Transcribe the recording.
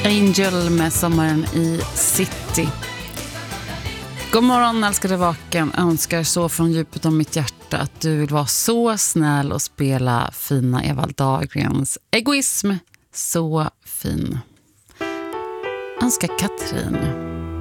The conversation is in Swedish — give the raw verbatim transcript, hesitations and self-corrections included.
Angel med Sommaren i City. God morgon älskade vaken. Önskar så från djupet av mitt hjärta att du vill vara så snäll och spela fina Eva Dahlgrens Egoism. Så fin. Önskar Katrin.